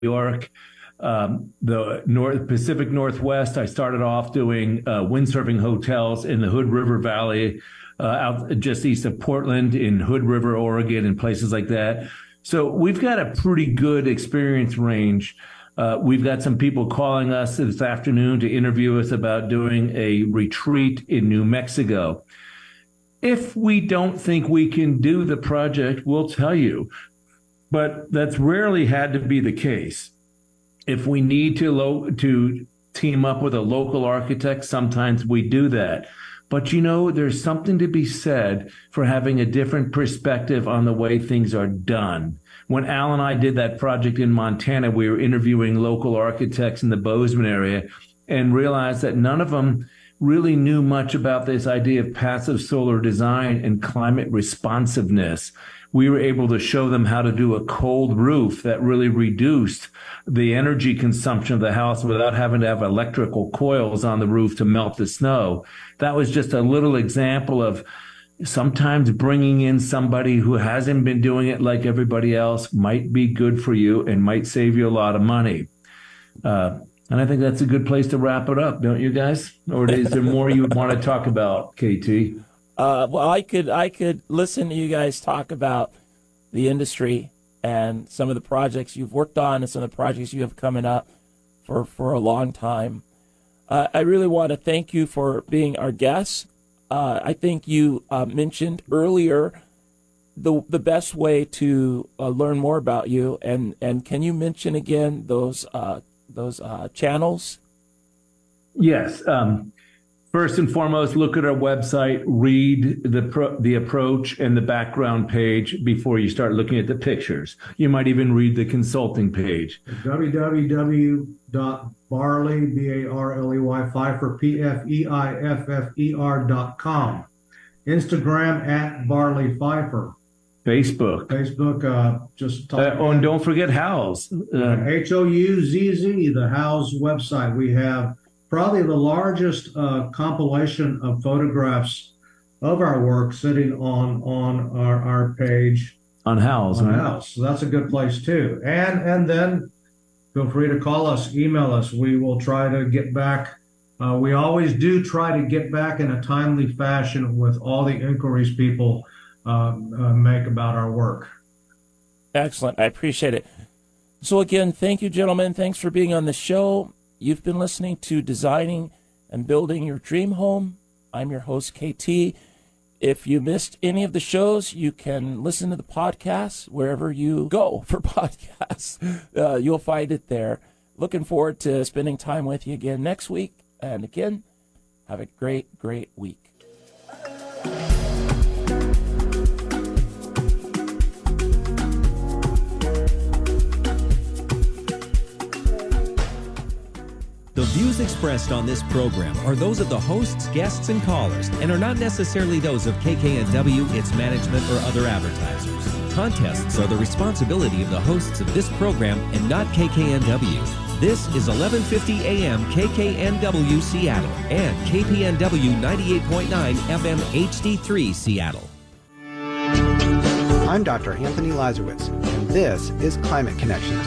York, the Pacific Northwest. I started off doing windsurfing hotels in the Hood River Valley, out just east of Portland, in Hood River, Oregon, and places like that. So we've got a pretty good experience range. We've got some people calling us this afternoon to interview us about doing a retreat in New Mexico. If we don't think we can do the project, we'll tell you. But that's rarely had to be the case. If we need to team up with a local architect, sometimes we do that. But there's something to be said for having a different perspective on the way things are done. When Al and I did that project in Montana, we were interviewing local architects in the Bozeman area and realized that none of them really knew much about this idea of passive solar design and climate responsiveness. We were able to show them how to do a cold roof that really reduced the energy consumption of the house without having to have electrical coils on the roof to melt the snow. That was just a little example of sometimes bringing in somebody who hasn't been doing it like everybody else might be good for you and might save you a lot of money. And I think that's a good place to wrap it up, don't you guys? Or is there more you would want to talk about, KT? Well, I could listen to you guys talk about the industry and some of the projects you've worked on and some of the projects you have coming up for a long time. I really want to thank you for being our guest. I think you mentioned earlier the best way to learn more about you, and can you mention again those channels? Yes. First and foremost, look at our website, read the approach and the background page before you start looking at the pictures. You might even read the consulting page. www.barley, B-A-R-L-E-Y, Pfeiffer, P-F-E-I-F-F-E-R.com. Instagram at Barley Pfeiffer. Facebook, just talk. And don't forget Houzz. Houzz, the Houzz website. We have probably the largest compilation of photographs of our work sitting on our page on Houzz. On Houzz. So that's a good place too. And then feel free to call us, email us. We will try to get back. We always do try to get back in a timely fashion with all the inquiries people make about our work. Excellent. I appreciate it. So again, thank you, gentlemen. Thanks for being on the show. You've been listening to Designing and Building Your Dream Home. I'm your host, KT. If you missed any of the shows, you can listen to the podcast wherever you go for podcasts. You'll find it there. Looking forward to spending time with you again next week. And again, have a great, great week. The views expressed on this program are those of the hosts, guests, and callers, and are not necessarily those of KKNW, its management, or other advertisers. Contests are the responsibility of the hosts of this program and not KKNW. This is 1150 AM KKNW Seattle and KPNW 98.9 FM HD3 Seattle. I'm Dr. Anthony Lazarowitz, and this is Climate Connections.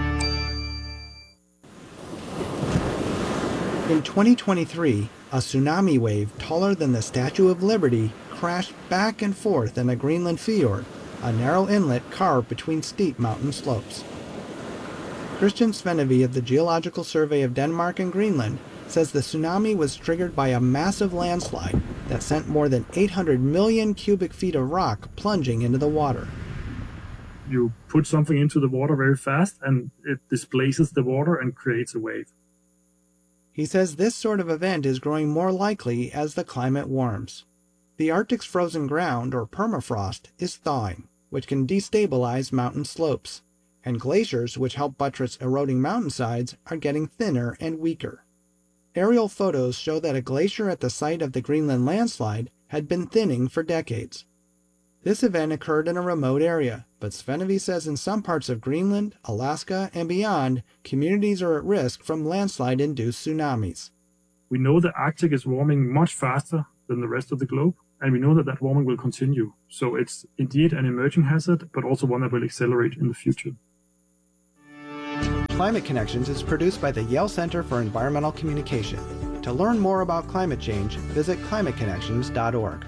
In 2023, a tsunami wave taller than the Statue of Liberty crashed back and forth in a Greenland fjord, a narrow inlet carved between steep mountain slopes. Christian Svenevy of the Geological Survey of Denmark and Greenland says the tsunami was triggered by a massive landslide that sent more than 800 million cubic feet of rock plunging into the water. You put something into the water very fast and it displaces the water and creates a wave. He says this sort of event is growing more likely as the climate warms. The Arctic's frozen ground, or permafrost, is thawing, which can destabilize mountain slopes, and glaciers, which help buttress eroding mountainsides, are getting thinner and weaker. Aerial photos show that a glacier at the site of the Greenland landslide had been thinning for decades. This event occurred in a remote area, but Svenevy says in some parts of Greenland, Alaska, and beyond, communities are at risk from landslide-induced tsunamis. We know the Arctic is warming much faster than the rest of the globe, and we know that that warming will continue. So it's indeed an emerging hazard, but also one that will accelerate in the future. Climate Connections is produced by the Yale Center for Environmental Communication. To learn more about climate change, visit climateconnections.org.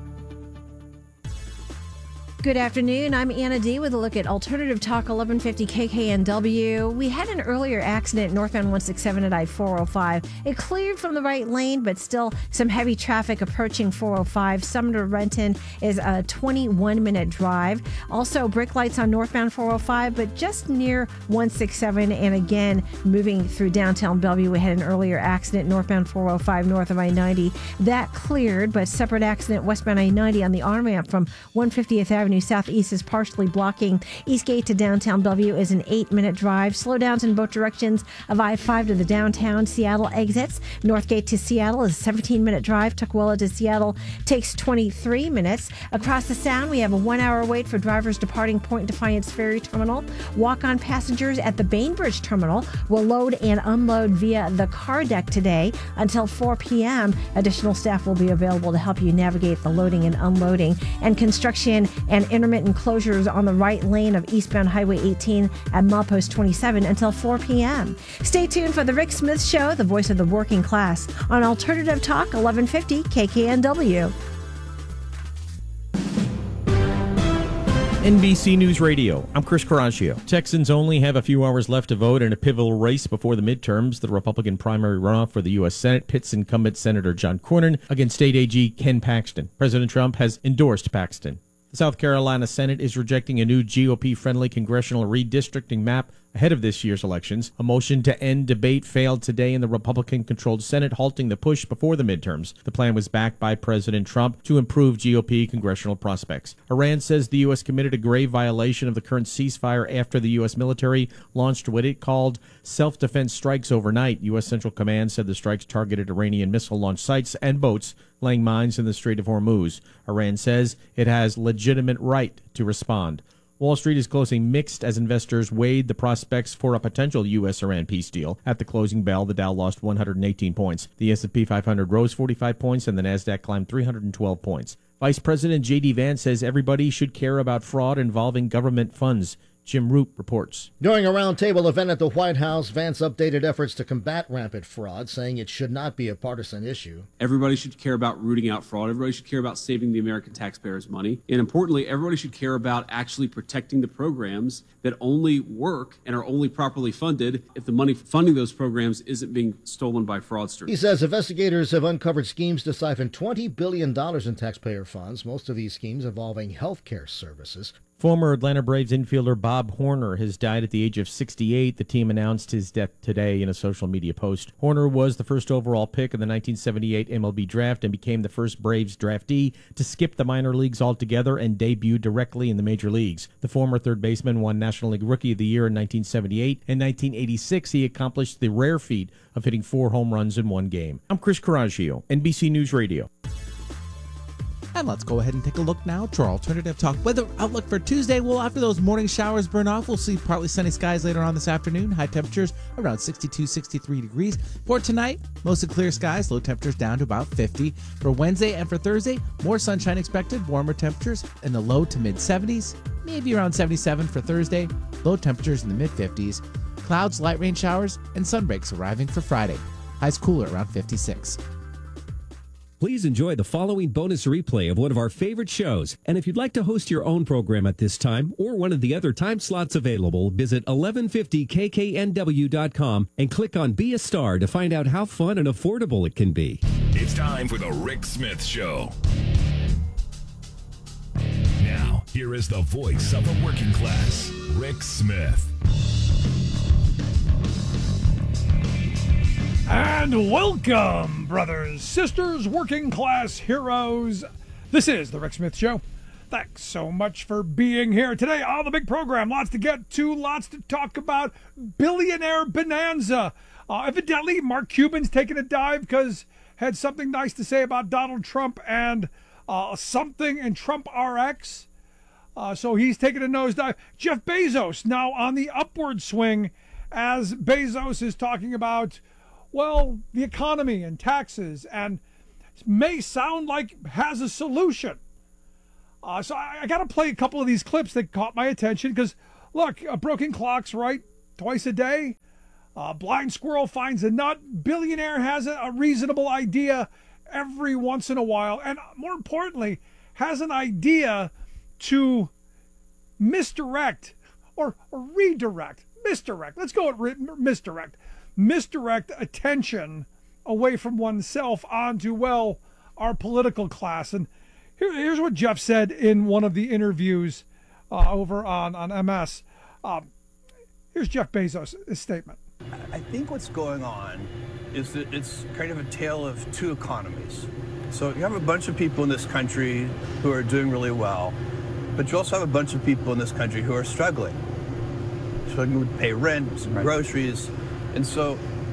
Good afternoon. I'm Anna D. with a look at Alternative Talk 1150 KKNW. We had an earlier accident northbound 167 at I-405. It cleared from the right lane, but still some heavy traffic approaching 405. Sumner to Renton is a 21-minute drive. Also, brake lights on northbound 405, but just near 167. And again, moving through downtown Bellevue, we had an earlier accident northbound 405 north of I-90. That cleared, but separate accident westbound I-90 on the on-ramp from 150th Avenue Southeast is partially blocking. Eastgate to downtown Bellevue is an 8-minute drive. Slowdowns in both directions of I-5 to the downtown Seattle exits. Northgate to Seattle is a 17-minute drive. Tukwila to Seattle takes 23 minutes. Across the Sound, we have a 1-hour wait for drivers departing Point Defiance Ferry Terminal. Walk-on passengers at the Bainbridge Terminal will load and unload via the car deck today until 4 p.m. Additional staff will be available to help you navigate the loading and unloading. And construction and intermittent closures on the right lane of eastbound Highway 18 at milepost 27 until 4 p.m. Stay tuned for the Rick Smith Show, the voice of the working class, on Alternative Talk 1150 KKNW. NBC News Radio. I'm Chris Caraccio. Texans only have a few hours left to vote in a pivotal race before the midterms. The Republican primary runoff for the U.S. Senate pits incumbent Senator John Cornyn against State AG Ken Paxton. President Trump has endorsed Paxton. The South Carolina Senate is rejecting a new GOP-friendly congressional redistricting map ahead of this year's elections. A motion to end debate failed today in the Republican-controlled Senate, halting the push before the midterms. The plan was backed by President Trump to improve GOP congressional prospects. Iran says the U.S. committed a grave violation of the current ceasefire after the U.S. military launched what it called self-defense strikes overnight. U.S. Central Command said the strikes targeted Iranian missile launch sites and boats laying mines in the Strait of Hormuz. Iran says it has legitimate right to respond. Wall Street is closing mixed as investors weighed the prospects for a potential U.S.-Iran peace deal. At the closing bell, the Dow lost 118 points. The S&P 500 rose 45 points, and the Nasdaq climbed 312 points. Vice President J.D. Vance says everybody should care about fraud involving government funds. Jim Root reports. During a roundtable event at the White House, Vance updated efforts to combat rampant fraud, saying it should not be a partisan issue. Everybody should care about rooting out fraud. Everybody should care about saving the American taxpayers' money. And importantly, everybody should care about actually protecting the programs that only work and are only properly funded if the money funding those programs isn't being stolen by fraudsters. He says investigators have uncovered schemes to siphon $20 billion in taxpayer funds, most of these schemes involving health care services. Former Atlanta Braves infielder Bob Horner has died at the age of 68. The team announced his death today in a social media post. Horner was the first overall pick in the 1978 MLB draft and became the first Braves draftee to skip the minor leagues altogether and debut directly in the major leagues. The former third baseman won National League Rookie of the Year in 1978. In 1986, he accomplished the rare feat of hitting 4 home runs in one game. I'm Chris Caraccio, NBC News Radio. And let's go ahead and take a look now to our Alternative Talk weather outlook for Tuesday. Well, after those morning showers burn off, we'll see partly sunny skies later on this afternoon. High temperatures around 62, 63 degrees. For tonight, mostly clear skies, low temperatures down to about 50. For Wednesday and for Thursday, more sunshine expected, warmer temperatures in the low to mid 70s, maybe around 77 for Thursday, low temperatures in the mid 50s. Clouds, light rain showers, and sunbreaks arriving for Friday. Highs cooler around 56. Please enjoy the following bonus replay of one of our favorite shows. And if you'd like to host your own program at this time or one of the other time slots available, visit 1150kknw.com and click on Be a Star to find out how fun and affordable it can be. It's time for the Rick Smith Show. Now, here is the voice of the working class, Rick Smith. And welcome, brothers, sisters, working class heroes. This is the Rick Smith Show. Thanks so much for being here today on the big program. Lots to get to, lots to talk about. Billionaire bonanza. Evidently, Mark Cuban's taking a dive because had something nice to say about Donald Trump and something in Trump RX. So he's taking a nosedive. Jeff Bezos now on the upward swing as Bezos is talking about, well, the economy and taxes, and may sound like has a solution. So I got to play a couple of these clips that caught my attention because, look, broken clocks, right? twice a day. Blind squirrel finds a nut. Billionaire has a reasonable idea every once in a while. And more importantly, has an idea to misdirect or redirect. Misdirect. Let's go with misdirect. Misdirect attention away from oneself onto, well, our political class. And here's what Jeff said in one of the interviews over on MS. Here's Jeff Bezos' statement. I think what's going on is that it's kind of a tale of two economies. So you have a bunch of people in this country who are doing really well, but you also have a bunch of people in this country who are struggling to pay rent, and groceries. And so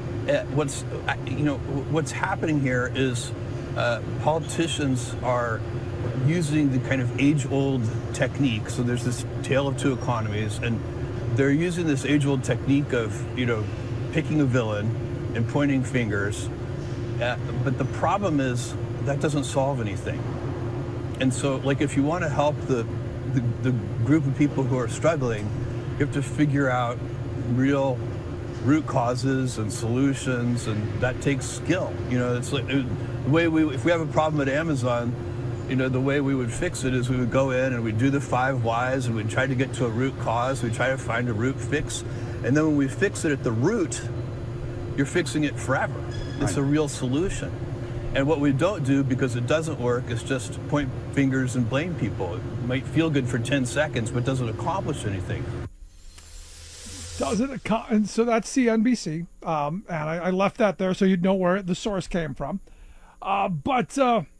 what's happening here is politicians are using the kind of age-old technique. So there's this tale of two economies, and they're using this age-old technique of, picking a villain and pointing fingers. But the problem is that doesn't solve anything. And so, like, if you want to help the group of people who are struggling, you have to figure out real root causes and solutions, and that takes skill. It's like the way if we have a problem at Amazon, the way we would fix it is we would go in and we'd do the 5 whys and we'd try to get to a root cause. We'd try to find a root fix. And then when we fix it at the root, you're fixing it forever. It's a real solution. And what we don't do, because it doesn't work, is just point fingers and blame people. It might feel good for 10 seconds, but doesn't accomplish anything. And so that's CNBC. And I left that there so you'd know where the source came from. But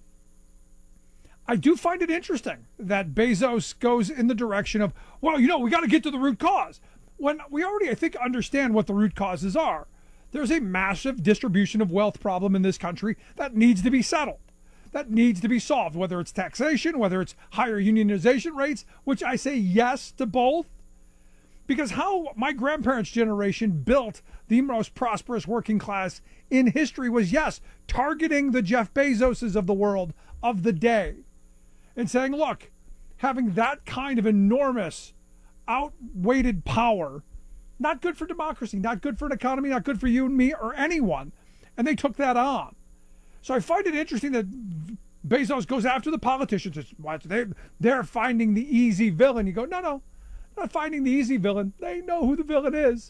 I do find it interesting that Bezos goes in the direction of, well, we got to get to the root cause. When we already, I think, understand what the root causes are. There's a massive distribution of wealth problem in this country that needs to be settled, that needs to be solved, whether it's taxation, whether it's higher unionization rates, which I say yes to both. Because how my grandparents' generation built the most prosperous working class in history was, yes, targeting the Jeff Bezoses of the world of the day and saying, look, having that kind of enormous outweighted power, not good for democracy, not good for an economy, not good for you and me or anyone. And they took that on. So I find it interesting that Bezos goes after the politicians. They're finding the easy villain. You go, no, not finding the easy villain. They know who the villain is.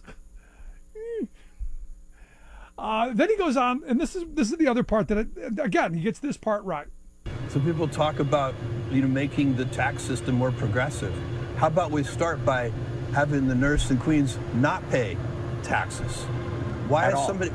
Then he goes on, and this is the other part that, again, he gets this part right. So people talk about, making the tax system more progressive. How about we start by having the nurse in Queens not pay taxes? Why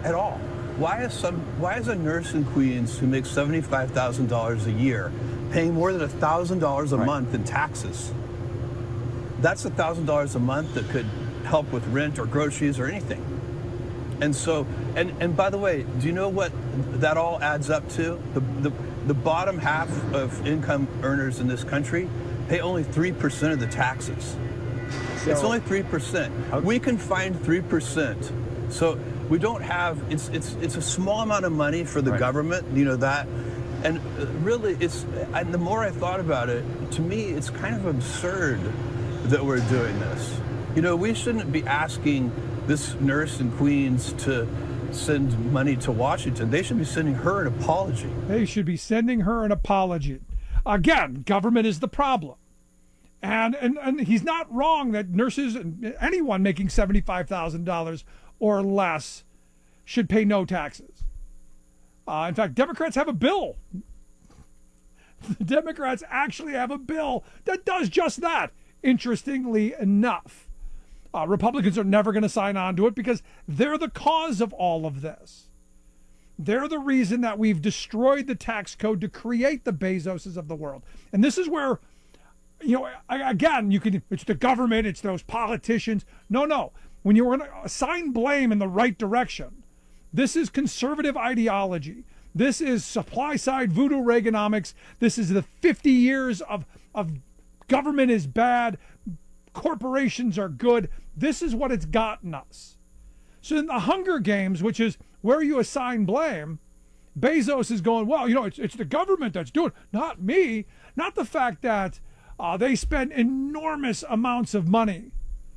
is a nurse in Queens who makes $75,000 a year paying more than $1,000 a month in taxes? That's $1,000 a month that could help with rent or groceries or anything. And so, and by the way, do you know what that all adds up to? The bottom half of income earners in this country pay only 3% of the taxes. It's only 3%. We can find 3%. So we don't have, it's a small amount of money for the government, that. And really, and the more I thought about it, to me, it's kind of absurd that we're doing this. We shouldn't be asking this nurse in Queens to send money to Washington. They should be sending her an apology. They should be sending her an apology. Again, government is the problem. And he's not wrong that nurses and anyone making $75,000 or less should pay no taxes. In fact, Democrats have a bill. The Democrats actually have a bill that does just that, interestingly enough. Republicans are never going to sign on to it because they're the cause of all of this. They're the reason that we've destroyed the tax code to create the Bezoses of the world. And this is where, again, it's the government, it's those politicians. No. When you want to assign blame in the right direction, this is conservative ideology. This is supply side voodoo Reaganomics. This is the 50 years of government is bad, corporations are good. This is what it's gotten us. So in the Hunger Games, which is where you assign blame, Bezos is going, well, it's the government that's doing it, not me. Not the fact that they spend enormous amounts of money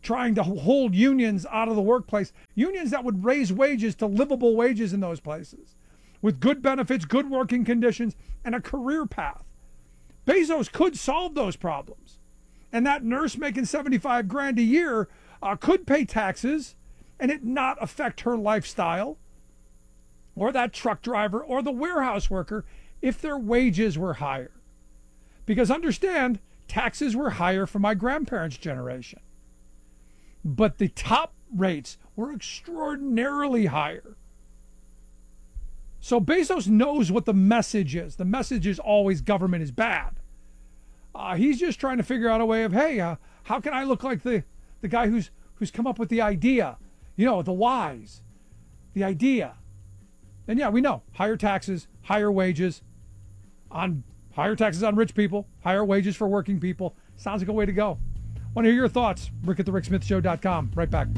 trying to hold unions out of the workplace, unions that would raise wages to livable wages in those places with good benefits, good working conditions, and a career path. Bezos could solve those problems. And that nurse making $75,000 a year could pay taxes and it not affect her lifestyle, or that truck driver or the warehouse worker if their wages were higher. Because understand, taxes were higher for my grandparents' generation. But the top rates were extraordinarily higher. So Bezos knows what the message is. The message is always government is bad. He's just trying to figure out a way of, hey, how can I look like the guy who's come up with the idea? You know, the whys, the idea. And yeah, we know, higher taxes, higher wages, higher taxes on rich people, higher wages for working people. Sounds like a way to go. Want to hear your thoughts? Rick at thericksmithshow.com. Right back.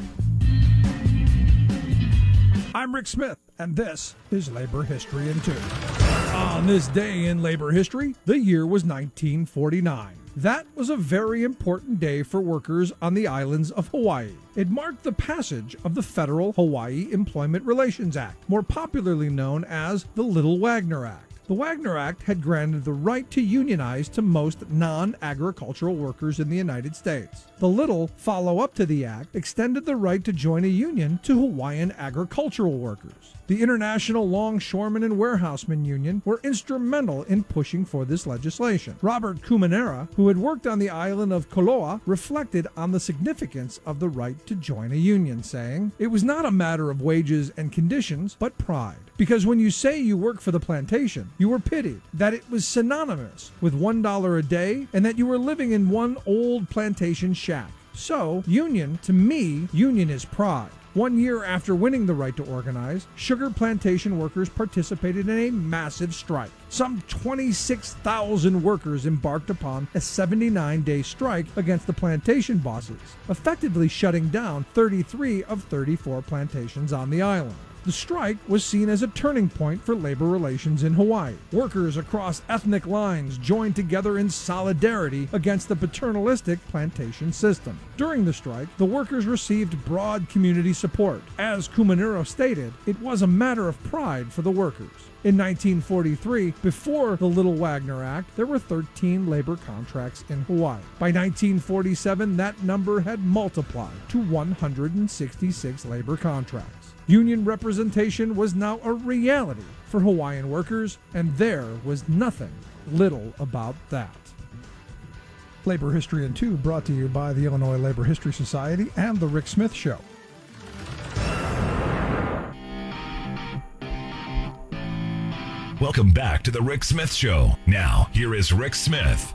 I'm Rick Smith, and this is Labor History in 2. On this day in labor history, the year was 1949. That was a very important day for workers on the islands of Hawaii. It marked the passage of the Federal Hawaii Employment Relations Act, more popularly known as the Little Wagner Act. The Wagner Act had granted the right to unionize to most non-agricultural workers in the United States. The Little follow-up to the act extended the right to join a union to Hawaiian agricultural workers. The International Longshoremen and Warehousemen Union were instrumental in pushing for this legislation. Robert Kumanera, who had worked on the island of Koloa, reflected on the significance of the right to join a union, saying, "It was not a matter of wages and conditions, but pride. Because when you say you work for the plantation, you were pitied, that it was synonymous with $1 a day, and that you were living in one old plantation shack. So, union, to me, union is pride." 1 year after winning the right to organize, sugar plantation workers participated in a massive strike. Some 26,000 workers embarked upon a 79-day strike against the plantation bosses, effectively shutting down 33 of 34 plantations on the island. The strike was seen as a turning point for labor relations in Hawaii. Workers across ethnic lines joined together in solidarity against the paternalistic plantation system. During the strike, the workers received broad community support. As Kumanero stated, it was a matter of pride for the workers. In 1943, before the Little Wagner Act, there were 13 labor contracts in Hawaii. By 1947, that number had multiplied to 166 labor contracts. Union representation was now a reality for Hawaiian workers, and there was nothing little about that. Labor History in 2 brought to you by the Illinois Labor History Society and The Rick Smith Show. Welcome back to the Rick Smith Show. Now, here is Rick Smith.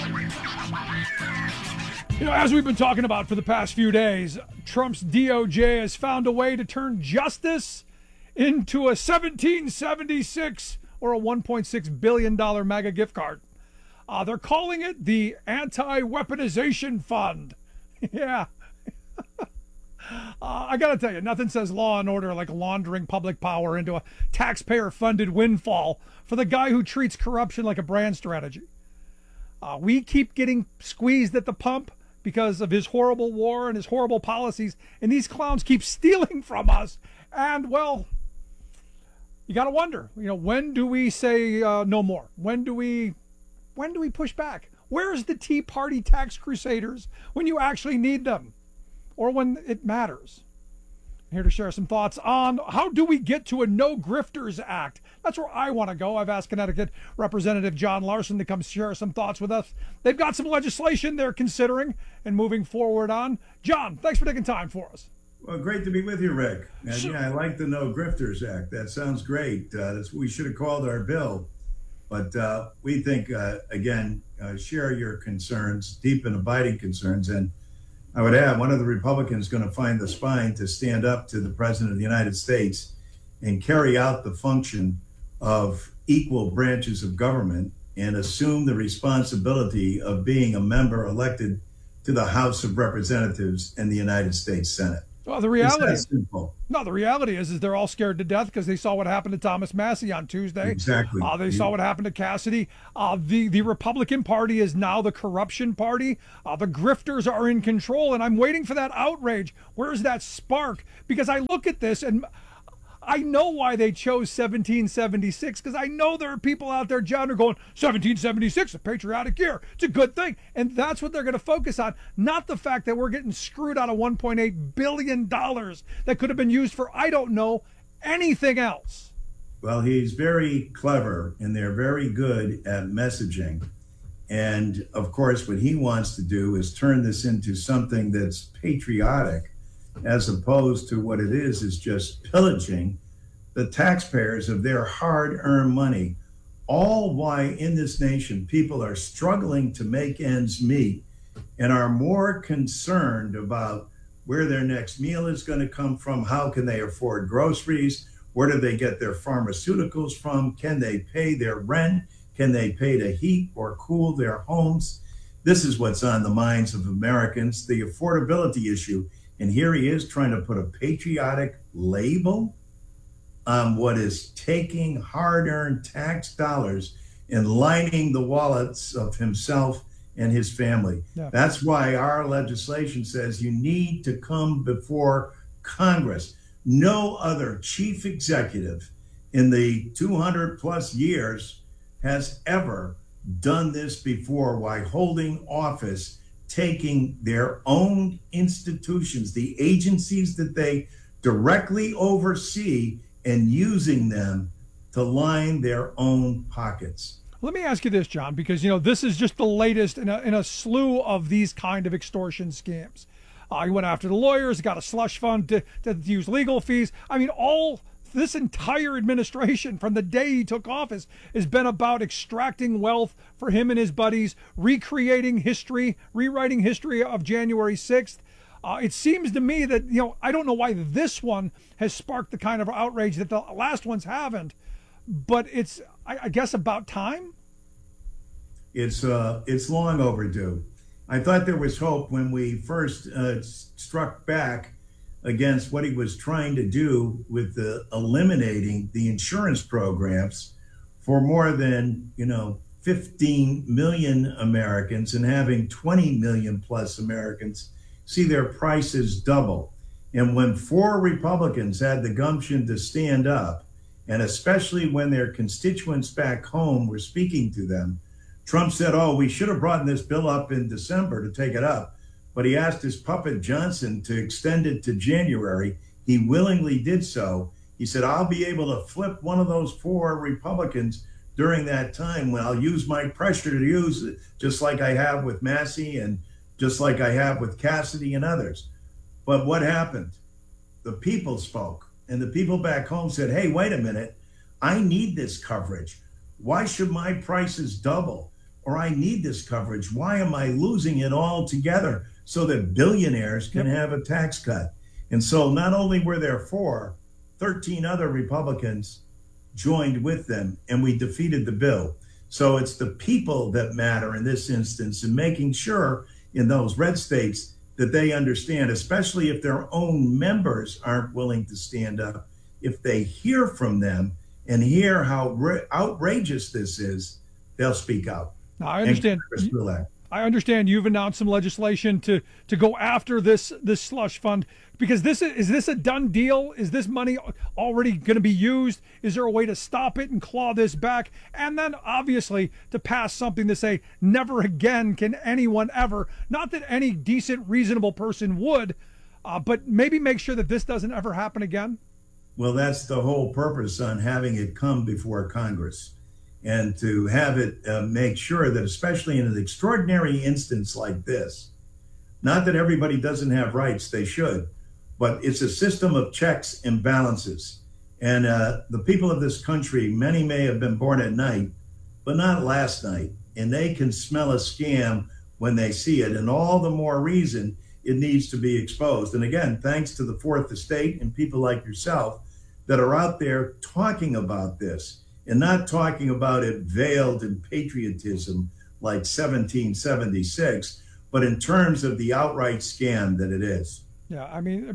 You know, as we've been talking about for the past few days, Trump's DOJ has found a way to turn justice into a 1776 or a $1.6 billion mega gift card. They're calling it the Anti-Weaponization Fund. Yeah. I got to tell you, nothing says law and order like laundering public power into a taxpayer-funded windfall for the guy who treats corruption like a brand strategy. We keep getting squeezed at the pump because of his horrible war and his horrible policies, and these clowns keep stealing from us. And, well, you got to wonder, you know, when do we say no more? When do we push back? Where's the Tea Party tax crusaders when you actually need them, or when it matters? I'm here to share some thoughts on how do we get to a No Grifters Act. That's where I want to go. I've asked Connecticut Representative John Larson to come share some thoughts with us. They've got some legislation they're considering and moving forward on. John, thanks for taking time for us. Well, great to be with you, Rick. And yeah, I like the No Grifters Act. That sounds great. We should have called our bill. But we think, again, share your concerns, deep and abiding concerns. And I would add, one of the Republicans going to find the spine to stand up to the President of the United States and carry out the function of equal branches of government and assume the responsibility of being a member elected to the House of Representatives and the United States Senate. Well, the reality, it's that simple. No, the reality is they're all scared to death because they saw what happened to Thomas Massey on Tuesday. Exactly. They saw what happened to Cassidy. The Republican Party is now the corruption party. The grifters are in control, and I'm waiting for that outrage. Where's that spark? Because I look at this and I know why they chose 1776, because I know there are people out there, John, who are going, 1776, a patriotic year. It's a good thing. And that's what they're going to focus on, not the fact that we're getting screwed out of $1.8 billion that could have been used for, I don't know, anything else. Well, he's very clever, and they're very good at messaging. And, of course, what he wants to do is turn this into something that's patriotic, as opposed to what it is just pillaging the taxpayers of their hard-earned money, all why in this nation people are struggling to make ends meet and are more concerned about where their next meal is going to come from, how can they afford groceries, where do they get their pharmaceuticals from, can they pay their rent, can they pay to heat or cool their homes. This is what's on the minds of Americans, the affordability issue. And here he is trying to put a patriotic label on what is taking hard-earned tax dollars and lining the wallets of himself and his family. Yeah. That's why our legislation says you need to come before Congress. No other chief executive in the 200 plus years has ever done this before while holding office, taking their own institutions, the agencies that they directly oversee, and using them to line their own pockets. Let me ask you this, John, because, you know, this is just the latest in a slew of these kind of extortion schemes. He went after the lawyers, got a slush fund to use legal fees. I mean, this entire administration from the day he took office has been about extracting wealth for him and his buddies, recreating history, rewriting history of January 6th. It seems to me that, you know, I don't know why this one has sparked the kind of outrage that the last ones haven't, but it's, I guess, about time. It's long overdue. I thought there was hope when we first struck back against what he was trying to do with eliminating the insurance programs for more than, 15 million Americans, and having 20 million plus Americans see their prices double. And when 4 Republicans had the gumption to stand up, and especially when their constituents back home were speaking to them, Trump said, oh, we should have brought this bill up in December to take it up. But he asked his puppet Johnson to extend it to January. He willingly did so. He said, I'll be able to flip one of those 4 Republicans during that time when I'll use my pressure to use it, just like I have with Massey and just like I have with Cassidy and others. But what happened? The people spoke, and the people back home said, hey, wait a minute. I need this coverage. Why should my prices double? Or I need this coverage. Why am I losing it all together so that billionaires can have a tax cut? And so not only were there 4, 13 other Republicans joined with them, and we defeated the bill. So it's the people that matter in this instance, and making sure in those red states that they understand, especially if their own members aren't willing to stand up, if they hear from them and hear how outrageous this is, they'll speak out. Now, I understand. I understand you've announced some legislation to go after this slush fund, because is this a done deal? Is this money already going to be used? Is there a way to stop it and claw this back? And then obviously to pass something to say never again can anyone ever, not that any decent, reasonable person would, but maybe make sure that this doesn't ever happen again? Well, that's the whole purpose on having it come before Congress. And to have it make sure that, especially in an extraordinary instance like this, not that everybody doesn't have rights, they should, but it's a system of checks and balances. And the people of this country, many may have been born at night, but not last night. And they can smell a scam when they see it. And all the more reason it needs to be exposed. And again, thanks to the Fourth Estate and people like yourself that are out there talking about this, and not talking about it veiled in patriotism like 1776, but in terms of the outright scam that it is. Yeah, I mean,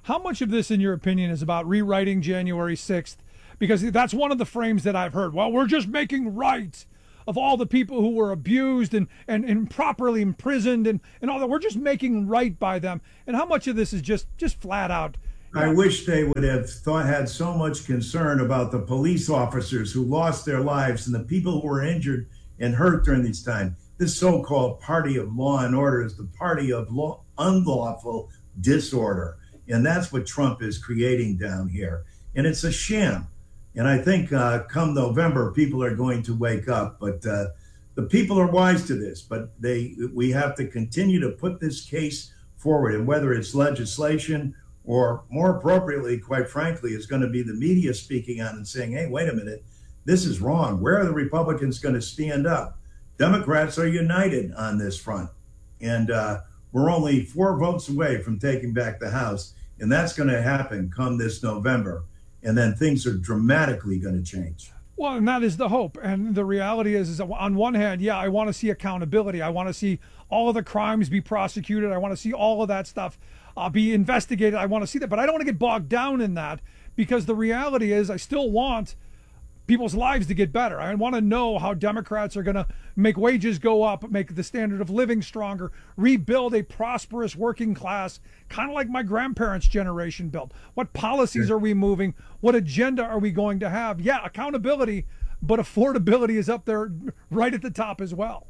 How much of this, in your opinion, is about rewriting January 6th? Because that's one of the frames that I've heard. Well, we're just making right of all the people who were abused and improperly imprisoned and all that. We're just making right by them. And how much of this is just flat out? I wish they would have had so much concern about the police officers who lost their lives and the people who were injured and hurt during this time. This so-called party of law and order is the party of unlawful disorder. And that's what Trump is creating down here. And it's a sham. And I think come November, people are going to wake up. But the people are wise to this. But we have to continue to put this case forward. And whether it's legislation or, more appropriately, quite frankly, it's going to be the media speaking on and saying, hey, wait a minute, this is wrong. Where are the Republicans going to stand up? Democrats are united on this front. And we're only 4 votes away from taking back the House. And that's going to happen come this November. And then things are dramatically going to change. Well, and that is the hope. And the reality is on one hand, yeah, I want to see accountability. I want to see all of the crimes be prosecuted. I want to see all of that stuff be investigated. I want to see that. But I don't want to get bogged down in that, because the reality is I still want people's lives to get better. I want to know how Democrats are going to make wages go up, make the standard of living stronger, rebuild a prosperous working class, kind of like my grandparents' generation built. What policies are we moving? What agenda are we going to have? Yeah, accountability, but affordability is up there right at the top as well.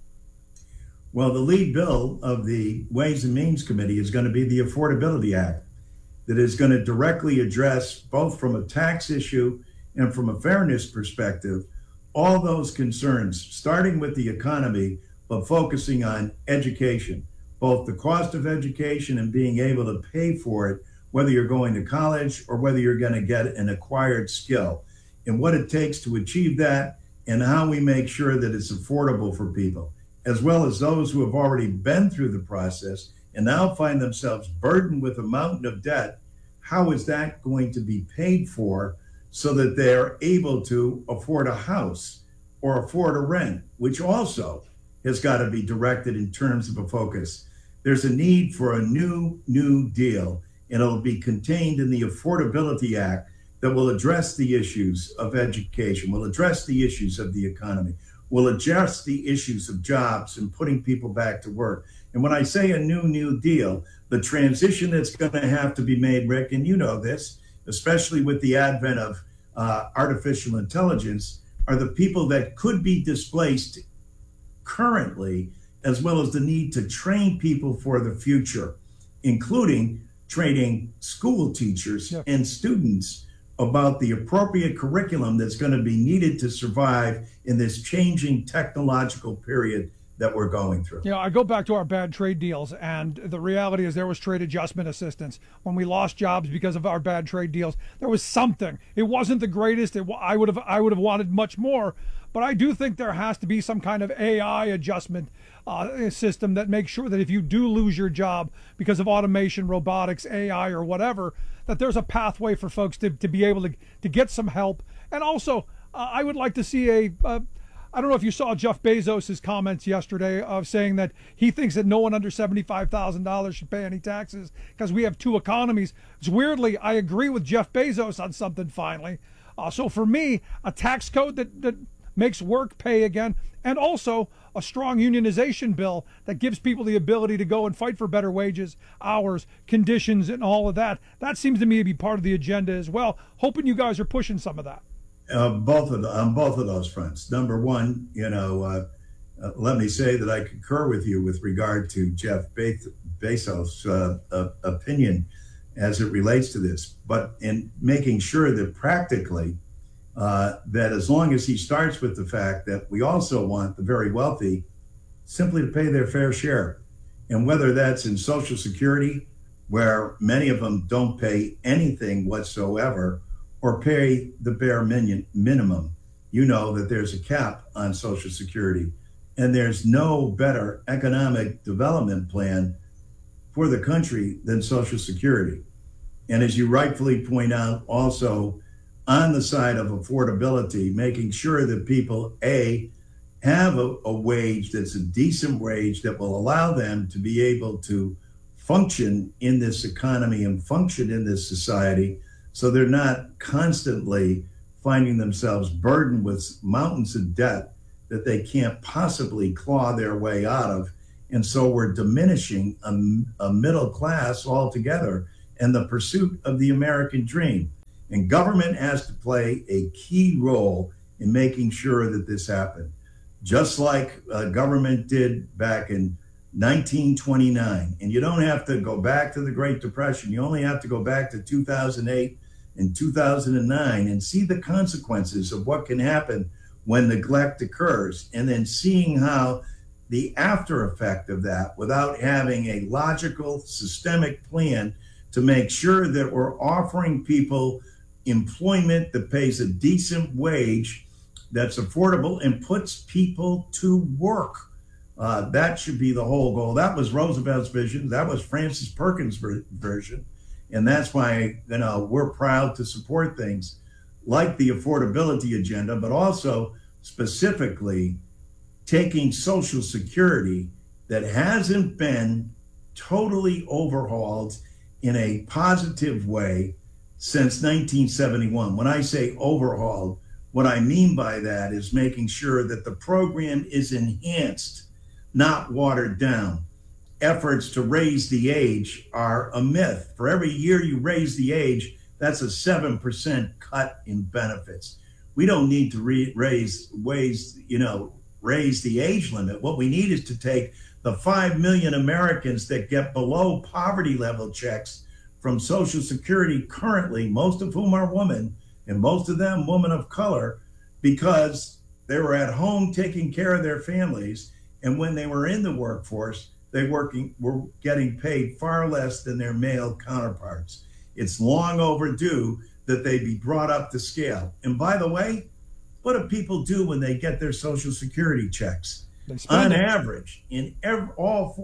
Well, the lead bill of the Ways and Means Committee is going to be the Affordability Act, that is going to directly address, both from a tax issue and from a fairness perspective, all those concerns, starting with the economy, but focusing on education, both the cost of education and being able to pay for it, whether you're going to college or whether you're going to get an acquired skill, and what it takes to achieve that, and how we make sure that it's affordable for people, as well as those who have already been through the process and now find themselves burdened with a mountain of debt. How is that going to be paid for, so that they're able to afford a house or afford a rent, which also has got to be directed in terms of a focus. There's a need for a new deal, and it'll be contained in the Affordability Act that will address the issues of education, will address the issues of the economy, will address the issues of jobs and putting people back to work. And when I say a new deal, the transition that's going to have to be made, Rick, and you know this, especially with the advent of artificial intelligence, are the people that could be displaced currently, as well as the need to train people for the future, including training school teachers and students about the appropriate curriculum that's going to be needed to survive in this changing technological period that we're going through. I go back to our bad trade deals, and the reality is there was trade adjustment assistance. When we lost jobs because of our bad trade deals, there was something. It wasn't the greatest. I would have wanted much more, but I do think there has to be some kind of AI adjustment system that makes sure that if you do lose your job because of automation, robotics, AI, or whatever, that there's a pathway for folks to be able to get some help. And also, I would like to see I don't know if you saw Jeff Bezos' comments yesterday of saying that he thinks that no one under $75,000 should pay any taxes because we have 2 economies. It's weirdly, I agree with Jeff Bezos on something finally. So for me, a tax code that makes work pay again, and also a strong unionization bill that gives people the ability to go and fight for better wages, hours, conditions, and all of that. That seems to me to be part of the agenda as well. Hoping you guys are pushing some of that. On both of those fronts. Number one, let me say that I concur with you with regard to Jeff Bezos' opinion as it relates to this, but in making sure that practically that as long as he starts with the fact that we also want the very wealthy simply to pay their fair share, and whether that's in Social Security, where many of them don't pay anything whatsoever, or pay the bare minimum. You know that there's a cap on Social Security, and there's no better economic development plan for the country than Social Security. And as you rightfully point out, also on the side of affordability, making sure that people, A, have a wage that's a decent wage that will allow them to be able to function in this economy and function in this society, so they're not constantly finding themselves burdened with mountains of debt that they can't possibly claw their way out of. And so we're diminishing a middle class altogether and the pursuit of the American dream. And government has to play a key role in making sure that this happened. Just like government did back in 1929. And you don't have to go back to the Great Depression. You only have to go back to 2008 and 2009 and see the consequences of what can happen when neglect occurs. And then seeing how the after effect of that, without having a logical, systemic plan to make sure that we're offering people employment that pays a decent wage, that's affordable, and puts people to work. That should be the whole goal. That was Roosevelt's vision. That was Francis Perkins' version. And that's why, we're proud to support things like the affordability agenda, but also specifically taking Social Security that hasn't been totally overhauled in a positive way since 1971. When I say overhauled, what I mean by that is making sure that the program is enhanced, not watered down. Efforts to raise the age are a myth. For every year you raise the age, that's a 7% cut in benefits. We don't need to raise the age limit. What we need is to take the 5 million Americans that get below poverty level checks from Social Security currently, most of whom are women, and most of them women of color, because they were at home taking care of their families. And when they were in the workforce, they were getting paid far less than their male counterparts. It's long overdue that they be brought up to scale. And by the way, what do people do when they get their Social Security checks? On average, in all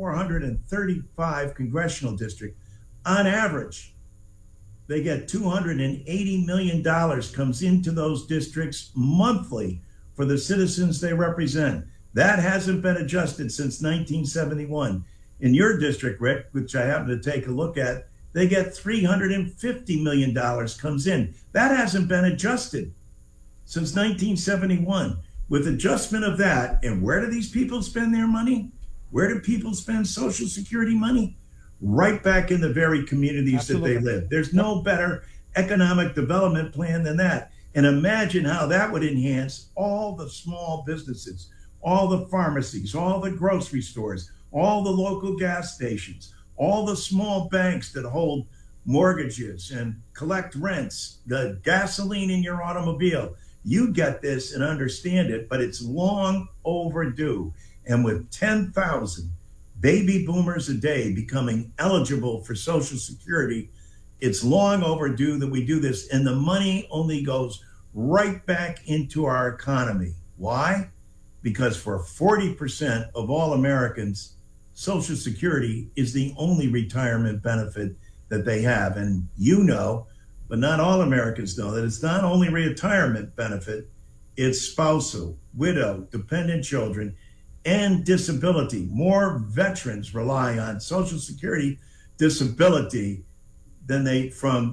435 congressional districts, on average, they get $280 million comes into those districts monthly for the citizens they represent. That hasn't been adjusted since 1971. In your district, Rick, which I happen to take a look at, they get $350 million comes in. That hasn't been adjusted since 1971. With adjustment of that, and where do these people spend their money? Where do people spend Social Security money? Right back in the very communities that they live. There's no better economic development plan than that. And imagine how that would enhance all the small businesses, all the pharmacies, all the grocery stores, all the local gas stations, all the small banks that hold mortgages and collect rents, the gasoline in your automobile. You get this and understand it, but it's long overdue. And with 10,000 baby boomers a day becoming eligible for Social Security, it's long overdue that we do this. And the money only goes right back into our economy. Why? Because for 40% of all Americans, Social Security is the only retirement benefit that they have. And you know, but not all Americans know, that it's not only retirement benefit, it's spousal, widow, dependent children, and disability. More veterans rely on Social Security disability than the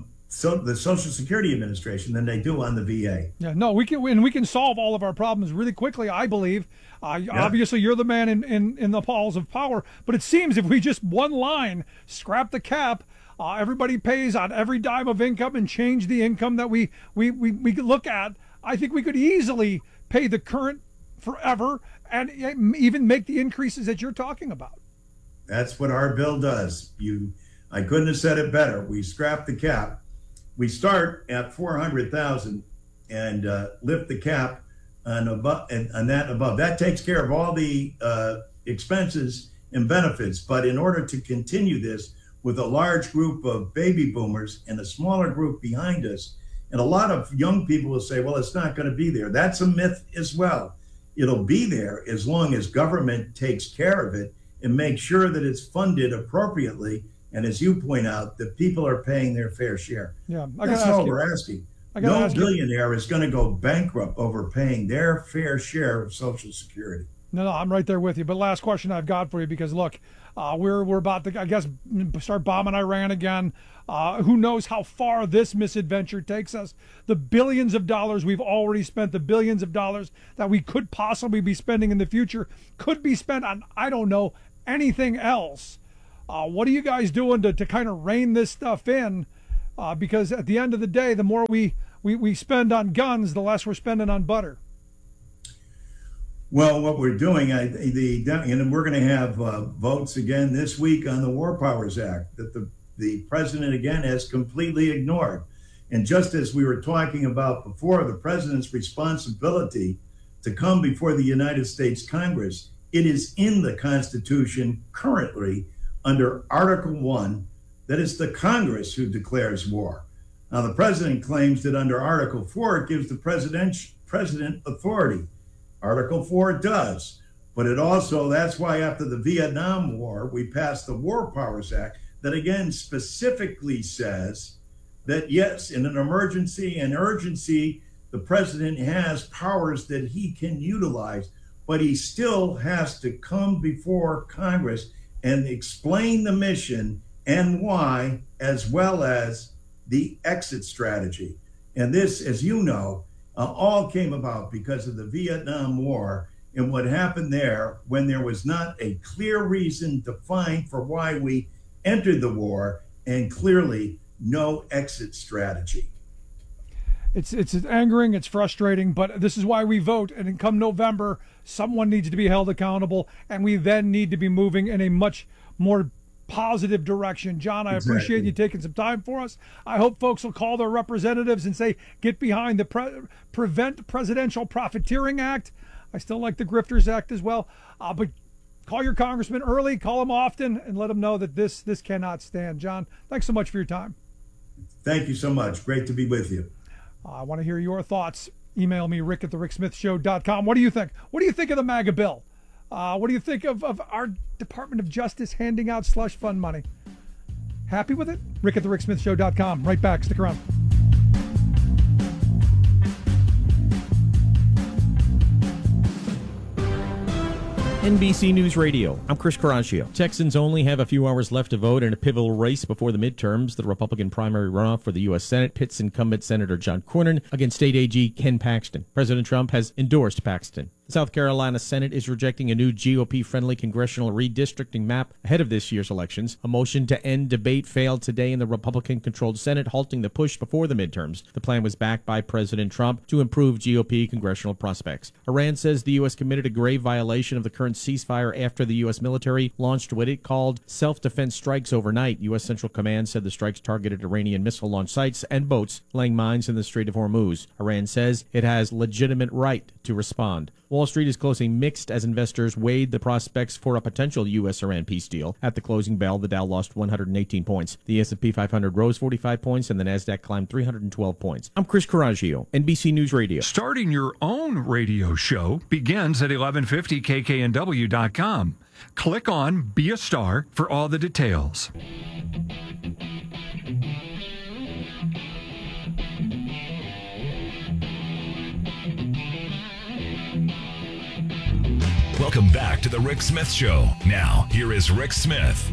Social Security Administration than they do on the VA. Yeah, no, we can solve all of our problems really quickly, I believe. Obviously, you're the man in the halls of power, but it seems if we just one line scrap the cap, everybody pays on every dime of income and change the income that we look at. I think we could easily pay the current forever and even make the increases that you're talking about. That's what our bill does. I couldn't have said it better. We scrap the cap. We start at 400,000 and lift the cap on that above. That takes care of all the expenses and benefits. But in order to continue this with a large group of baby boomers and a smaller group behind us, and a lot of young people will say, well, it's not going to be there. That's a myth as well. It'll be there as long as government takes care of it and makes sure that it's funded appropriately. And as you point out, that people are paying their fair share. Yeah, that's all we're asking. No billionaire is going to go bankrupt over paying their fair share of Social Security. No, I'm right there with you. But last question I've got for you, because look, We're about to, I guess, start bombing Iran again. Who knows how far this misadventure takes us? The billions of dollars we've already spent, the billions of dollars that we could possibly be spending in the future, could be spent on, I don't know, anything else. What are you guys doing to kind of rein this stuff in? Because at the end of the day, the more we spend on guns, the less we're spending on butter. Well, what we're doing, and we're going to have votes again this week on the War Powers Act that the president, again, has completely ignored. And just as we were talking about before, the president's responsibility to come before the United States Congress, it is in the Constitution currently under Article 1 that it's the Congress who declares war. Now, the president claims that under Article 4, it gives the president authority. Article 4 does, but it also, that's why after the Vietnam War, we passed the War Powers Act that again specifically says that yes, in an emergency and urgency, the president has powers that he can utilize, but he still has to come before Congress and explain the mission and why, as well as the exit strategy. And this, as you know, all came about because of the Vietnam War and what happened there when there was not a clear reason defined for why we entered the war, and clearly no exit strategy. It's angering, it's frustrating, but this is why we vote. And come November, someone needs to be held accountable, and we then need to be moving in a much more positive direction. John, I appreciate you taking some time for us. I hope folks will call their representatives and say, get behind the Prevent Presidential Profiteering Act. I still like the Grifters Act as well. But call your congressman early, call him often, and let him know that this cannot stand. John, thanks so much for your time. Thank you so much. Great to be with you. I want to hear your thoughts. Email me, rick@thericksmithshow.com. What do you think? What do you think of the MAGA bill? What do you think of our Department of Justice handing out slush fund money? Happy with it? rick@thericksmithshow.com. Right back. Stick around. NBC News Radio. I'm Chris Caraccio. Texans only have a few hours left to vote in a pivotal race before the midterms. The Republican primary runoff for the U.S. Senate pits incumbent Senator John Cornyn against State AG Ken Paxton. President Trump has endorsed Paxton. The South Carolina Senate is rejecting a new GOP-friendly congressional redistricting map ahead of this year's elections. A motion to end debate failed today in the Republican-controlled Senate, halting the push before the midterms. The plan was backed by President Trump to improve GOP congressional prospects. Iran says the U.S. committed a grave violation of the current ceasefire after the U.S. military launched what it called self-defense strikes overnight. U.S. Central Command said the strikes targeted Iranian missile launch sites and boats laying mines in the Strait of Hormuz. Iran says it has legitimate right to respond. Wall Street is closing mixed as investors weighed the prospects for a potential U.S.-Iran peace deal. At the closing bell, the Dow lost 118 points. The S&P 500 rose 45 points, and the Nasdaq climbed 312 points. I'm Chris Caraccio, NBC News Radio. Starting your own radio show begins at 1150kknw.com. Click on Be a Star for all the details. Welcome back to the Rick Smith Show. Now, here is Rick Smith.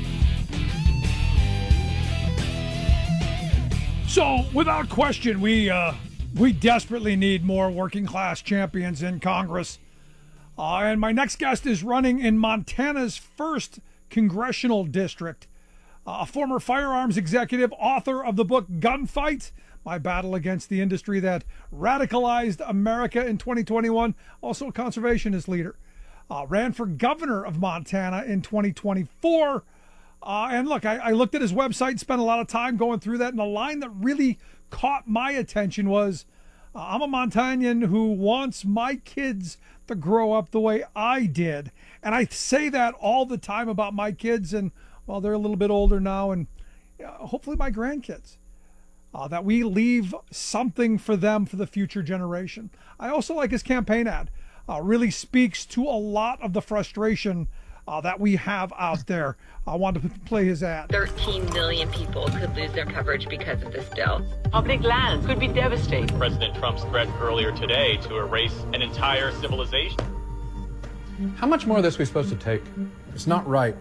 So, without question, we desperately need more working class champions in Congress. And my next guest is running in Montana's 1st congressional district. A former firearms executive, author of the book Gunfight, My Battle Against the Industry That Radicalized America in 2021. Also a conservationist leader. Ran for governor of Montana in 2024. And look, I looked at his website, spent a lot of time going through that, and the line that really caught my attention was, I'm a Montanian who wants my kids to grow up the way I did. And I say that all the time about my kids, and, well, they're a little bit older now, and hopefully my grandkids. That we leave something for them for the future generation. I also like his campaign ad. Really speaks to a lot of the frustration that we have out there. I wanted to play his ad. 13 million people could lose their coverage because of this bill. Public lands could be devastated. President Trump's threat earlier today to erase an entire civilization. How much more of this are we supposed to take? It's not right.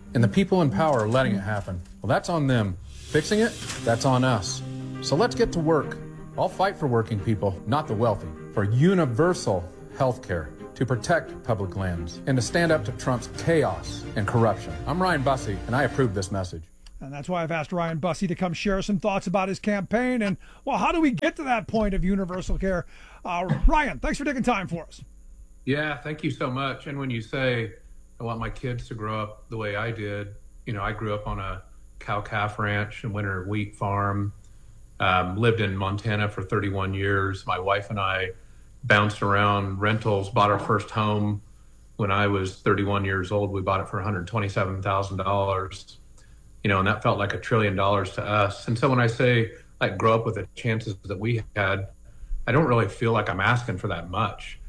And the people in power are letting it happen. Well, that's on them. Fixing it, that's on us. So let's get to work. I'll fight for working people, not the wealthy, for universal health care, to protect public lands, and to stand up to Trump's chaos and corruption. I'm Ryan Busse, and I approve this message. And that's why I've asked Ryan Busse to come share some thoughts about his campaign. And, well, how do we get to that point of universal care? Ryan, thanks for taking time for us. Yeah, thank you so much. And when you say, I want my kids to grow up the way I did, you know, I grew up on a cow-calf ranch and winter wheat farm, lived in Montana for 31 years. My wife and I bounced around rentals, bought our first home when I was 31 years old. We bought it for $127,000. You know, and that felt like $1 trillion to us. And so when I say, like, grow up with the chances that we had, I don't really feel like I'm asking for that much.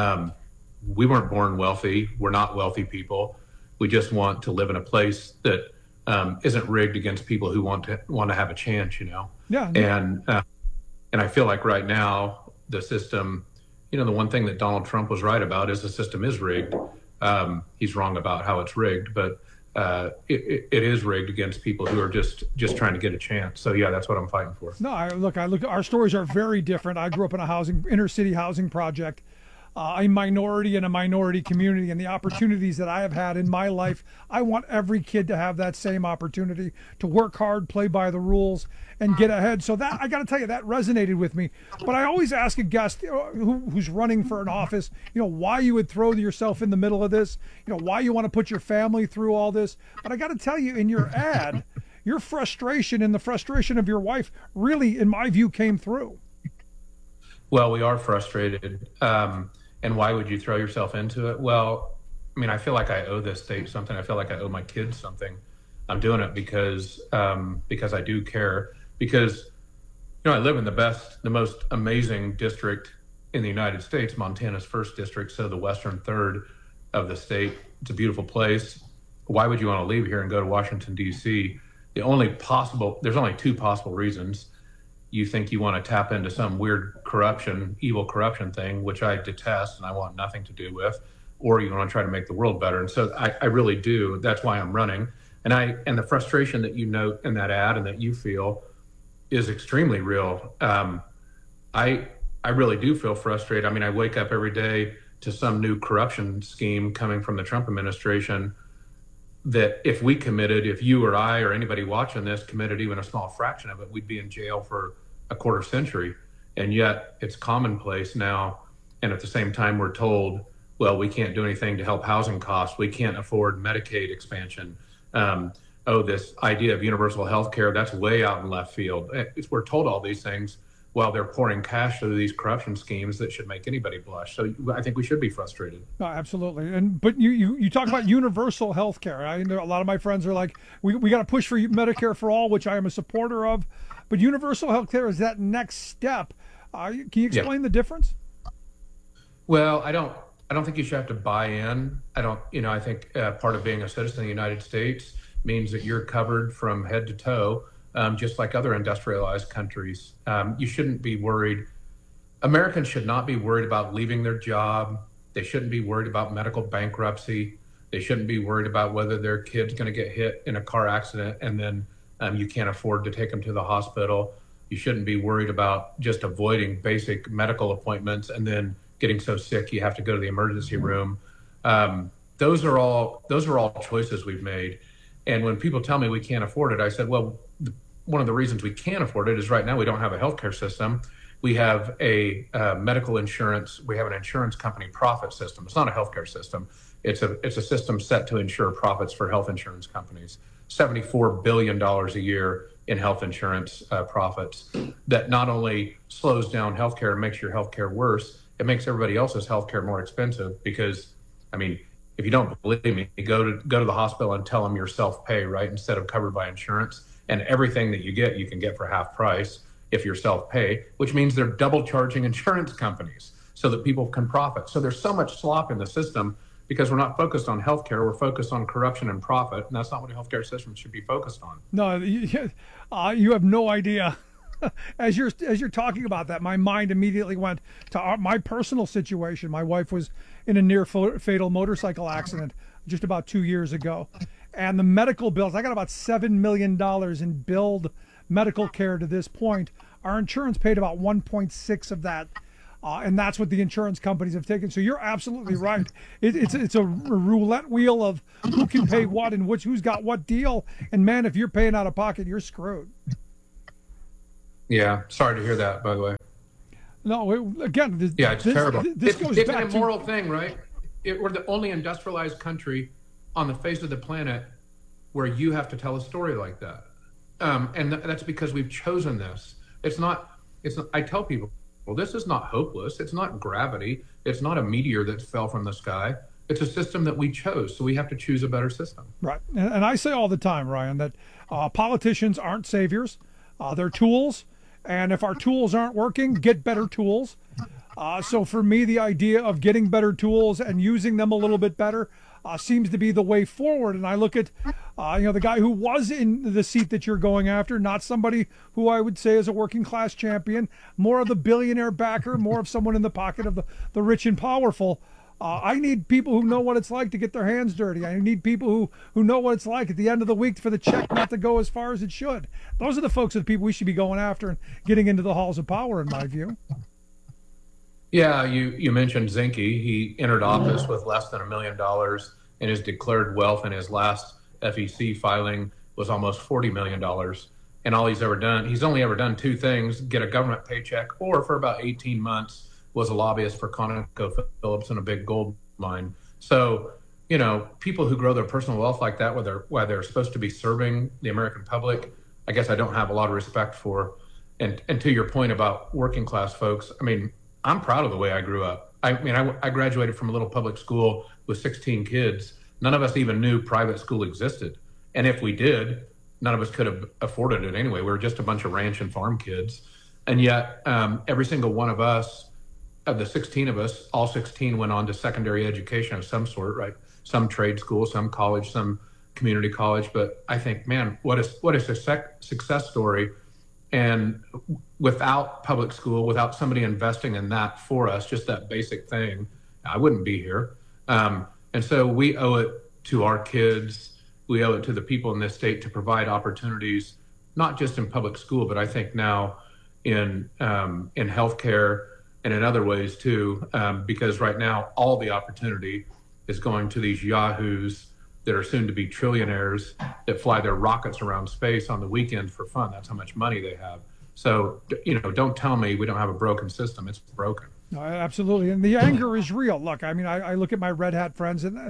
We weren't born wealthy. We're not wealthy people. We just want to live in a place that isn't rigged against people who want to have a chance, you know? Yeah. And I feel like right now, the system, you know, the one thing that Donald Trump was right about is the system is rigged. He's wrong about how it's rigged, but it is rigged against people who are just trying to get a chance. So yeah, that's what I'm fighting for. No, our stories are very different. I grew up in a inner city housing project, a minority in a minority community, and the opportunities that I have had in my life, I want every kid to have that same opportunity to work hard, play by the rules, and get ahead. So that, I got to tell you, that resonated with me. But I always ask a guest who's running for an office, you know, why you would throw yourself in the middle of this, you know, why you want to put your family through all this. But I got to tell you, in your ad, your frustration and the frustration of your wife really, in my view, came through. Well, we are frustrated. And why would you throw yourself into it? Well, I mean, I feel like I owe this state something. I feel like I owe my kids something. I'm doing it because I do care. Because, you know, I live in the most amazing district in the United States, Montana's first district, so the western third of the state. It's a beautiful place. Why would you want to leave here and go to Washington, D.C.? There's only two possible reasons. You think you want to tap into some weird evil corruption thing, which I detest and I want nothing to do with, or you want to try to make the world better. And so I really do. That's why I'm running. And the frustration that you note in that ad and that you feel is extremely real. I really do feel frustrated. I mean, I wake up every day to some new corruption scheme coming from the Trump administration that if you or I or anybody watching this committed even a small fraction of it, we'd be in jail for a quarter century. And yet it's commonplace now. And at the same time, we're told, well, we can't do anything to help housing costs. We can't afford Medicaid expansion. This idea of universal health care, that's way out in left field. We're told all these things while they're pouring cash through these corruption schemes that should make anybody blush. So I think we should be frustrated. No, absolutely. But you talk about universal health care. I know a lot of my friends are like, we got to push for Medicare for all, which I am a supporter of. But universal health care is that next step. Can you explain the difference? Well, I don't think you should have to buy in. I think part of being a citizen of the United States means that you're covered from head to toe, just like other industrialized countries. You shouldn't be worried. Americans should not be worried about leaving their job. They shouldn't be worried about medical bankruptcy. They shouldn't be worried about whether their kid's going to get hit in a car accident and then you can't afford to take them to the hospital. You shouldn't be worried about just avoiding basic medical appointments and then getting so sick you have to go to the emergency room. Those are all choices we've made. And when people tell me we can't afford it, I said, well, one of the reasons we can't afford it is right now we don't have a healthcare system. We have a medical insurance. We have an insurance company profit system. It's not a healthcare system. It's a system set to ensure profits for health insurance companies. $74 billion a year in health insurance profits. That not only slows down healthcare and makes your healthcare worse, it makes everybody else's healthcare more expensive. Because, I mean, if you don't believe me, go to the hospital and tell them you're self-pay, right, instead of covered by insurance. And everything that you can get for half price if you're self-pay, which means they're double charging insurance companies so that people can profit. So there's so much slop in the system because we're not focused on healthcare. We're focused on corruption and profit, and that's not what a healthcare system should be focused on. No, you have no idea. As you're talking about that, my mind immediately went to my personal situation. My wife was in a near fatal motorcycle accident just about 2 years ago. And the medical bills, I got about $7 million in billed medical care to this point. Our insurance paid about 1.6 of that. And that's what the insurance companies have taken. So you're absolutely right. It's a roulette wheel of who can pay what and who's got what deal. And man, if you're paying out of pocket, you're screwed. Yeah, sorry to hear that, by the way. No, it's terrible. This goes it's back an immoral thing, right? We're the only industrialized country on the face of the planet where you have to tell a story like that. And that's because we've chosen this. It's not, I tell people, well, this is not hopeless. It's not gravity. It's not a meteor that fell from the sky. It's a system that we chose. So we have to choose a better system. Right. And I say all the time, Ryan, that politicians aren't saviors. They're tools. And if our tools aren't working, get better tools. So for me, the idea of getting better tools and using them a little bit better seems to be the way forward. And I look at, the guy who was in the seat that you're going after, not somebody who I would say is a working class champion, more of the billionaire backer, more of someone in the pocket of the rich and powerful. I need people who know what it's like to get their hands dirty. I need people who know what it's like at the end of the week for the check not to go as far as it should. Those are the folks, are the people we should be going after and getting into the halls of power, in my view. Yeah, you mentioned Zinke. He entered office with less than $1 million, and his declared wealth in his last FEC filing was almost $40 million. And all he's only ever done two things: get a government paycheck, or for about 18 months was a lobbyist for ConocoPhillips in a big gold mine. So, people who grow their personal wealth like that, while they're supposed to be serving the American public, I guess I don't have a lot of respect for. And to your point about working class folks, I'm proud of the way I grew up. I graduated from a little public school with 16 kids. None of us even knew private school existed. And if we did, none of us could have afforded it anyway. We were just a bunch of ranch and farm kids. And yet every single one of us, of the 16 of us, all 16 went on to secondary education of some sort, right? Some trade school, some college, some community college. But I think, man, what a success story. And without public school, without somebody investing in that for us, just that basic thing, I wouldn't be here. And so we owe it to our kids. We owe it to the people in this state to provide opportunities, not just in public school, but I think now in healthcare and in other ways too, because right now all the opportunity is going to these yahoos that are soon to be trillionaires that fly their rockets around space on the weekend for fun. That's how much money they have. So, don't tell me we don't have a broken system. It's broken. No, absolutely. And the anger is real. Look, I look at my red hat friends, and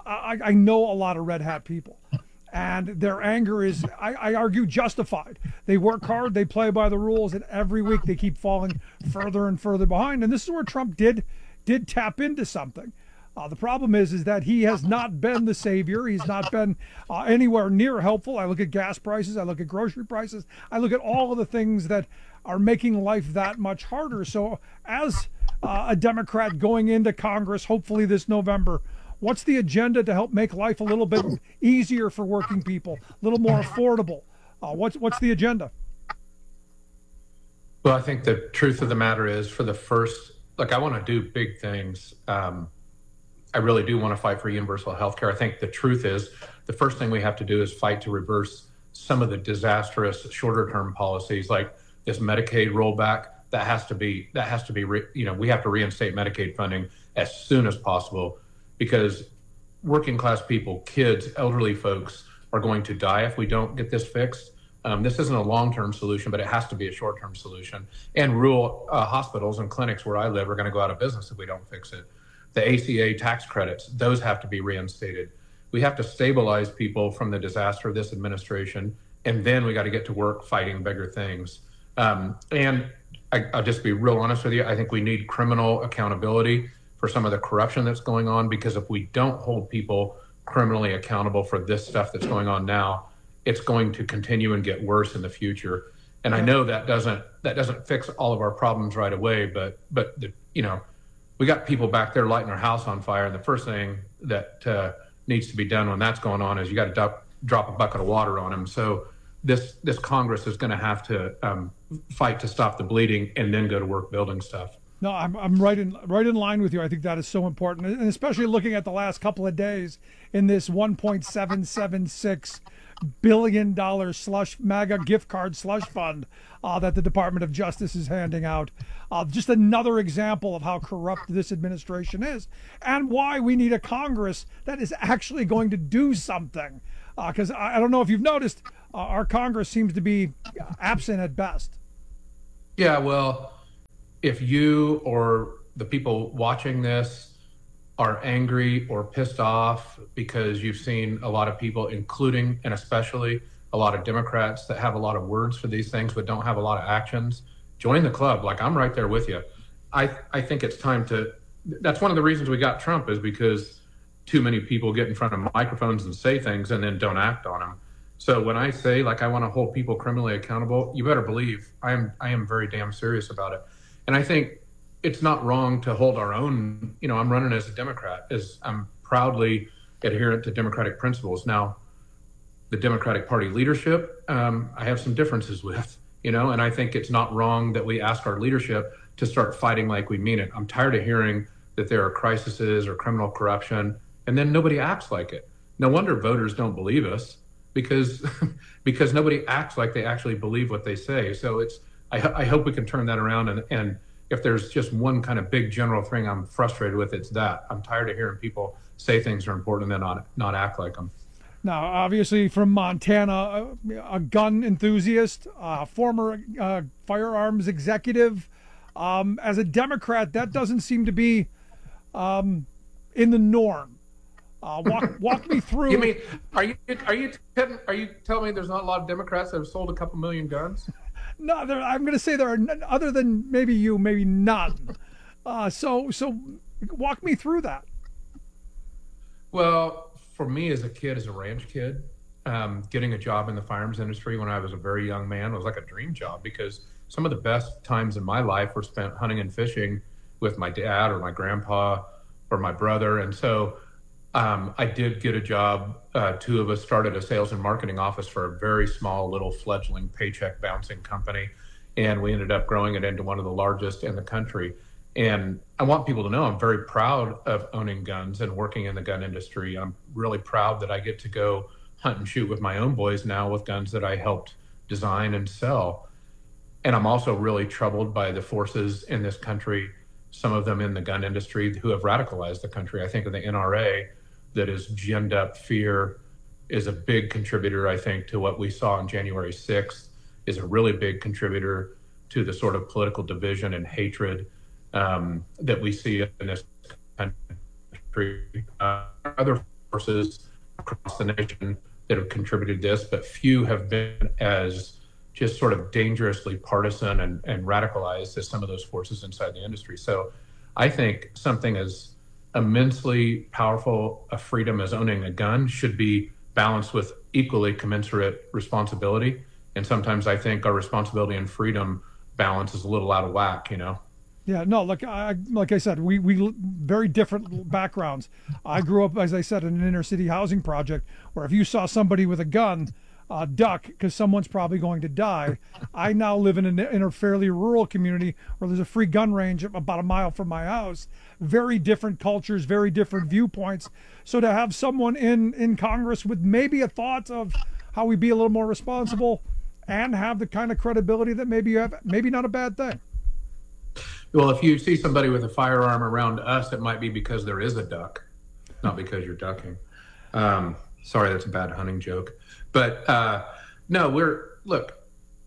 I know a lot of red hat people. And their anger is, I argue, justified. They work hard, they play by the rules, and every week they keep falling further and further behind. And this is where Trump did tap into something. The problem is that he has not been the savior. He's not been anywhere near helpful. I look at gas prices. I look at grocery prices. I look at all of the things that are making life that much harder. So as a Democrat going into Congress, hopefully this November, what's the agenda to help make life a little bit easier for working people, a little more affordable? What's the agenda? Well, I think the truth of the matter is, for the first, I want to do big things. I really do want to fight for universal health care. I think the truth is, the first thing we have to do is fight to reverse some of the disastrous shorter term policies, like this Medicaid rollback. That has to be, we have to reinstate Medicaid funding as soon as possible, because working class people, kids, elderly folks are going to die if we don't get this fixed. This isn't a long-term solution, but it has to be a short-term solution. And rural hospitals and clinics where I live are going to go out of business if we don't fix it. The ACA tax credits, those have to be reinstated. We have to stabilize people from the disaster of this administration, and then we got to get to work fighting bigger things. And I'll just be real honest with you. I think we need criminal accountability for some of the corruption that's going on, because if we don't hold people criminally accountable for this stuff that's going on now, it's going to continue and get worse in the future. And I know that doesn't fix all of our problems right away, but we got people back there lighting their house on fire, and the first thing that needs to be done when that's going on is you got to drop a bucket of water on them. So this Congress is going to have to fight to stop the bleeding and then go to work building stuff. No, I'm right in line with you. I think that is so important, and especially looking at the last couple of days in this $1.776 billion slush MAGA gift card slush fund that the Department of Justice is handing out. Just another example of how corrupt this administration is, and why we need a Congress that is actually going to do something. Because I don't know if you've noticed, our Congress seems to be absent at best. Yeah, well, if you or the people watching this are angry or pissed off because you've seen a lot of people, including and especially a lot of Democrats that have a lot of words for these things but don't have a lot of actions, join the club. Like, I'm right there with you. I think it's time to, that's one of the reasons we got Trump, is because too many people get in front of microphones and say things and then don't act on them. So when I say, like, I want to hold people criminally accountable, you better believe I am very damn serious about it. And I think it's not wrong to hold our own. You know, I'm running as a Democrat, as I'm proudly adherent to Democratic principles. Now, the Democratic Party leadership, I have some differences with, you know, and I think it's not wrong that we ask our leadership to start fighting like we mean it. I'm tired of hearing that there are crises or criminal corruption, and then nobody acts like it. No wonder voters don't believe us, because nobody acts like they actually believe what they say. So I hope we can turn that around. And if there's just one kind of big general thing I'm frustrated with, it's that. I'm tired of hearing people say things are important and then not act like them. Now, obviously from Montana, a gun enthusiast, former firearms executive. As a Democrat, that doesn't seem to be in the norm. Walk me through. You mean, are you telling me there's not a lot of Democrats that have sold a couple million guns? No, I'm going to say there are none, other than maybe you, maybe none. So walk me through that. Well, for me as a kid, as a ranch kid, getting a job in the firearms industry when I was a very young man was like a dream job, because some of the best times in my life were spent hunting and fishing with my dad or my grandpa or my brother. And so I did get a job. Two of us started a sales and marketing office for a very small little fledgling paycheck bouncing company. And we ended up growing it into one of the largest in the country. And I want people to know I'm very proud of owning guns and working in the gun industry. I'm really proud that I get to go hunt and shoot with my own boys now with guns that I helped design and sell. And I'm also really troubled by the forces in this country, some of them in the gun industry, who have radicalized the country. I think of the NRA, that has ginned up fear, is a big contributor, I think, to what we saw on January 6th, is a really big contributor to the sort of political division and hatred that we see in this country. Other forces across the nation that have contributed to this, but few have been as just sort of dangerously partisan and radicalized as some of those forces inside the industry. So I think something as immensely powerful a freedom as owning a gun should be balanced with equally commensurate responsibility. And sometimes I think our responsibility and freedom balance is a little out of whack, you know? Yeah, no, like I said, we very different backgrounds. I grew up, as I said, in an inner city housing project where if you saw somebody with a gun, duck, because someone's probably going to die. I now live in a fairly rural community where there's a free gun range about a mile from my house. Very different cultures, very different viewpoints. So to have someone in Congress with maybe a thought of how we be a little more responsible and have the kind of credibility that maybe you have, maybe not a bad thing. Well, if you see somebody with a firearm around us, it might be because there is a duck, not because you're ducking. Sorry, that's a bad hunting joke. But no, look,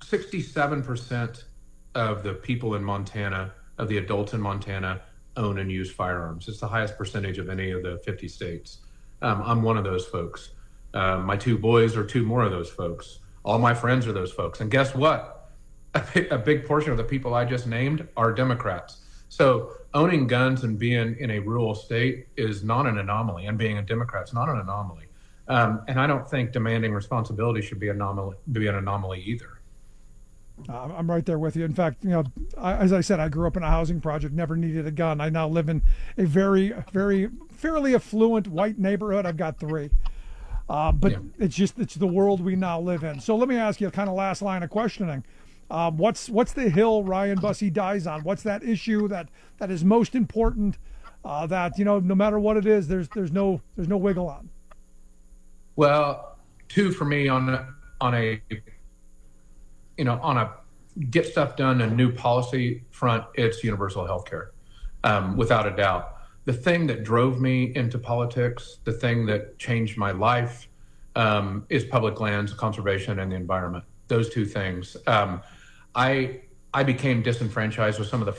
67% of the people in Montana, of the adults in Montana, own and use firearms. It's the highest percentage of any of the 50 states. I'm one of those folks. My two boys are two more of those folks. All my friends are those folks. And guess what? A big portion of the people I just named are Democrats. So owning guns and being in a rural state is not an anomaly, and being a Democrat is not an anomaly. And I don't think demanding responsibility should be an anomaly either. I'm right there with you. In fact, you know, as I said, I grew up in a housing project, never needed a gun. I now live in a very, very fairly affluent white neighborhood. I've got three. But yeah. It's the world we now live in. So let me ask you a kind of last line of questioning. What's the hill Ryan Busse dies on? What's that issue that is most important? That no matter what it is, there's no wiggle on. Well, two for me on a get stuff done and new policy front, it's universal health care, without a doubt. The thing that drove me into politics, the thing that changed my life, is public lands, conservation, and the environment. Those two things. I became disenfranchised with some of the